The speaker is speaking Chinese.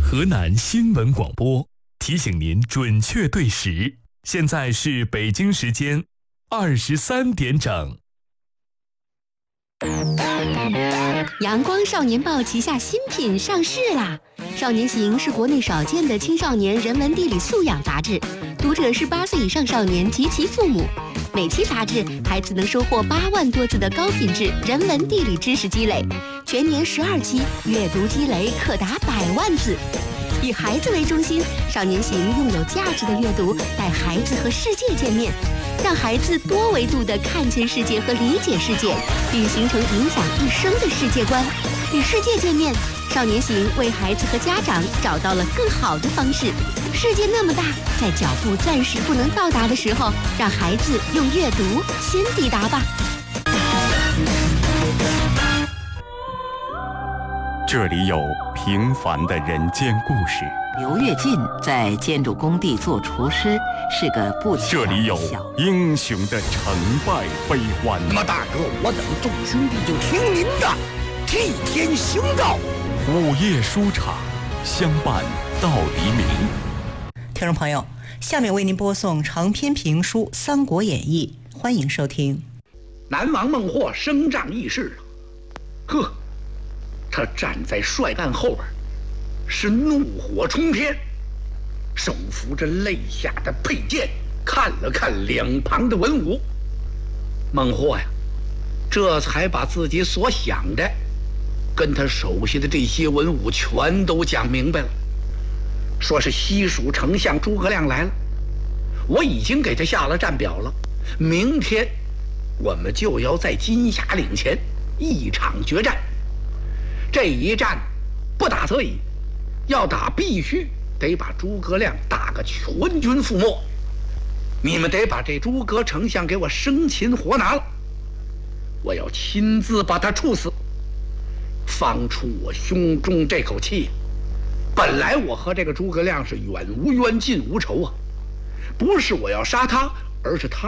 河南新闻广播提醒您准确对时，现在是北京时间23点整。 阳光少年报旗下新品上市啦！少年行是国内少见的青少年人文地理素养杂志，读者是8岁以上少年及其父母。每期杂志，孩子能收获8万多字的高品质人文地理知识积累，全年12期，阅读积累可达100万字。以孩子为中心，少年行用有价值的阅读带孩子和世界见面，让孩子多维度地看见世界和理解世界，并形成影响一生的世界观。与世界见面，少年行为孩子和家长找到了更好的方式。世界那么大，在脚步暂时不能到达的时候，让孩子用阅读先抵达吧。 这里有平凡的人间故事， 刘跃进在建筑工地做厨师，是个不起眼的这里有英雄的成败悲欢。 那么大哥，我等众兄弟就听您的，替天行道。 午夜书场，相伴到黎明。 听众朋友，下面为您播送长篇评书《三国演义》，欢迎收听。 南王孟获升帐议事，呵，他站在帅案后边，是怒火冲天，手扶着肋下的佩剑，看了看两旁的文武。孟获呀，这才把自己所想的跟他手下的这些文武全都讲明白了。说是西蜀丞相诸葛亮来了，我已经给他下了战表了，明天我们就要在金霞岭前一场决战。这一战不打则已，要打必须得把诸葛亮打个全军覆没。你们得把这诸葛丞相给我生擒活拿了，我要亲自把他处死，放出我胸中这口气。本来我和这个诸葛亮是远无冤近无仇啊，不是我要杀他，而是他